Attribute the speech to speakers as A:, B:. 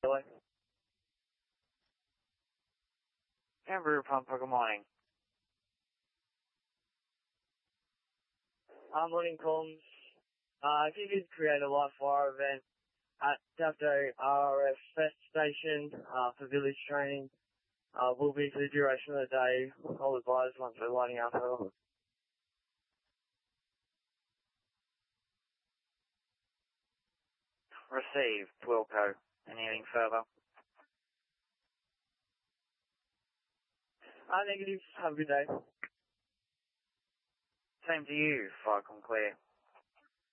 A: Hello?
B: Canberra Pumper, good morning.
A: Morning, comms. If you could create a live fire event at Dapto RF station for village training, will be for the duration of the day. I'll advise once we're lighting up.
B: Received, Wilco. Anything further?
A: Negative. Have a good day.
B: Same to you, Falcon Clear.